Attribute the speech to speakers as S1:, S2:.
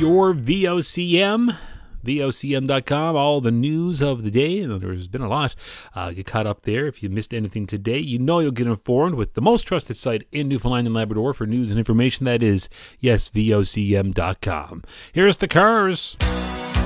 S1: your VOCM. VOCM.com, all the news of the day. There's been a lot. Get caught up there. If you missed anything today, you know you'll get informed with the most trusted site in Newfoundland and Labrador for news and information. That is, yes, VOCM.com. Here's the Cars.